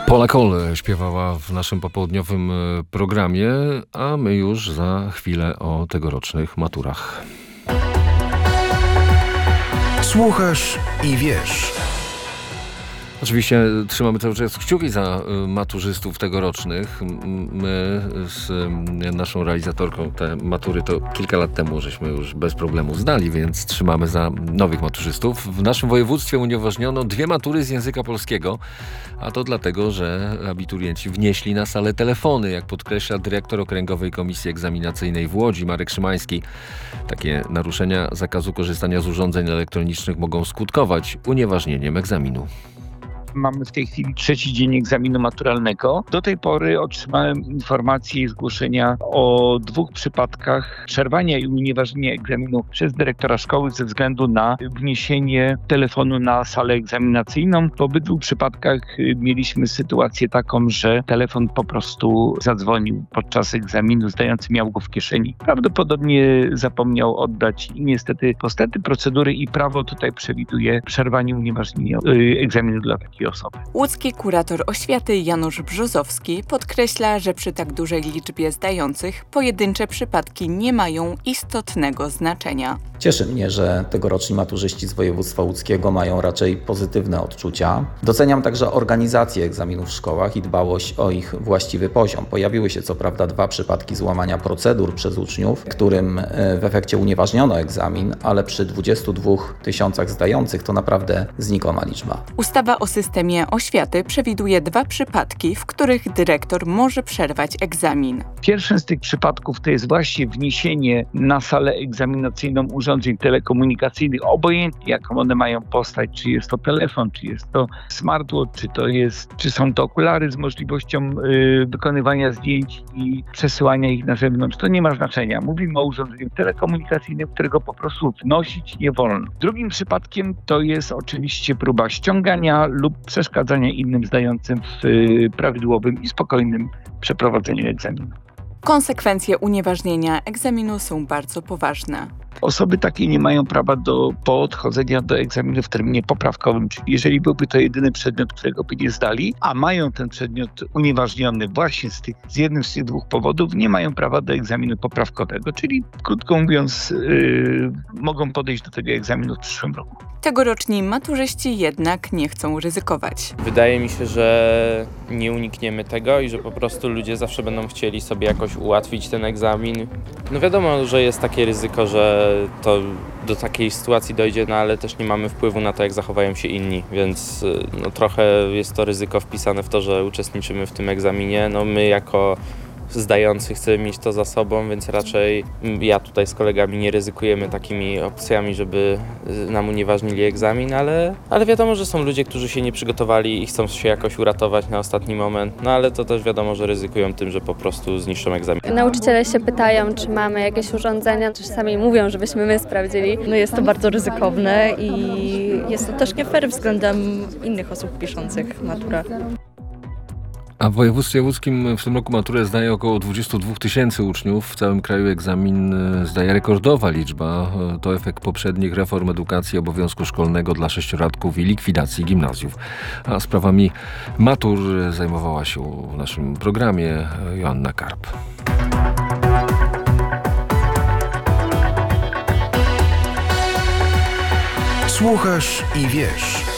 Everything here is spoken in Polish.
Pola Cole śpiewała w naszym popołudniowym programie, a my już za chwilę o tegorocznych maturach. Słuchasz i wiesz. Oczywiście trzymamy cały czas kciuki za maturzystów tegorocznych. My z naszą realizatorką te matury to kilka lat temu żeśmy już bez problemu zdali, więc trzymamy za nowych maturzystów. W naszym województwie unieważniono 2 matury z języka polskiego, a to dlatego, że abiturienci wnieśli na salę telefony, jak podkreśla dyrektor Okręgowej Komisji Egzaminacyjnej w Łodzi, Marek Szymański. Takie naruszenia zakazu korzystania z urządzeń elektronicznych mogą skutkować unieważnieniem egzaminu. Mamy w tej chwili 3. dzień egzaminu maturalnego. Do tej pory otrzymałem informacje i zgłoszenia o 2 przypadkach przerwania i unieważnienia egzaminu przez dyrektora szkoły ze względu na wniesienie telefonu na salę egzaminacyjną. W obydwu przypadkach mieliśmy sytuację taką, że telefon po prostu zadzwonił podczas egzaminu, zdający miał go w kieszeni. Prawdopodobnie zapomniał oddać i niestety procedury i prawo tutaj przewiduje przerwanie i unieważnienie egzaminu dla takiej osoby. Łódzki kurator oświaty Janusz Brzozowski podkreśla, że przy tak dużej liczbie zdających pojedyncze przypadki nie mają istotnego znaczenia. Cieszy mnie, że tegoroczni maturzyści z województwa łódzkiego mają raczej pozytywne odczucia. Doceniam także organizację egzaminów w szkołach i dbałość o ich właściwy poziom. Pojawiły się co prawda 2 przypadki złamania procedur przez uczniów, którym w efekcie unieważniono egzamin, ale przy 22 000 zdających to naprawdę znikoma liczba. Ustawa o systemie oświaty przewiduje 2 przypadki, w których dyrektor może przerwać egzamin. Pierwszym z tych przypadków to jest właśnie wniesienie na salę egzaminacyjną urządzeń telekomunikacyjnych, obojętnie jaką one mają postać, czy jest to telefon, czy jest to smartwatch, czy są to okulary z możliwością wykonywania zdjęć i przesyłania ich na zewnątrz. To nie ma znaczenia. Mówimy o urządzeniu telekomunikacyjnym, którego po prostu wnosić nie wolno. Drugim przypadkiem to jest oczywiście próba ściągania lub przeszkadzania innym zdającym w prawidłowym i spokojnym przeprowadzeniu egzaminu. Konsekwencje unieważnienia egzaminu są bardzo poważne. Osoby takie nie mają prawa do podchodzenia do egzaminu w terminie poprawkowym, czyli jeżeli byłby to jedyny przedmiot, którego by nie zdali, a mają ten przedmiot unieważniony właśnie z jednym z tych 2 powodów, nie mają prawa do egzaminu poprawkowego, czyli krótko mówiąc mogą podejść do tego egzaminu w przyszłym roku. Tegoroczni maturzyści jednak nie chcą ryzykować. Wydaje mi się, że nie unikniemy tego i że po prostu ludzie zawsze będą chcieli sobie jakoś ułatwić ten egzamin. No wiadomo, że jest takie ryzyko, że to do takiej sytuacji dojdzie, no ale też nie mamy wpływu na to, jak zachowają się inni, więc no, trochę jest to ryzyko wpisane w to, że uczestniczymy w tym egzaminie. No my jako zdający chcemy mieć to za sobą, więc raczej ja tutaj z kolegami nie ryzykujemy takimi opcjami, żeby nam unieważnili egzamin, ale wiadomo, że są ludzie, którzy się nie przygotowali i chcą się jakoś uratować na ostatni moment, no ale to też wiadomo, że ryzykują tym, że po prostu zniszczą egzamin. Nauczyciele się pytają, czy mamy jakieś urządzenia, czasami mówią, żebyśmy my sprawdzili. No jest to bardzo ryzykowne i jest to też nie fair względem innych osób piszących maturę. A w województwie łódzkim w tym roku maturę zdaje około 22 000 uczniów. W całym kraju egzamin zdaje rekordowa liczba. To efekt poprzednich reform edukacji, obowiązku szkolnego dla 6-latków i likwidacji gimnazjów. A sprawami matur zajmowała się w naszym programie Joanna Karp. Słuchasz i wiesz.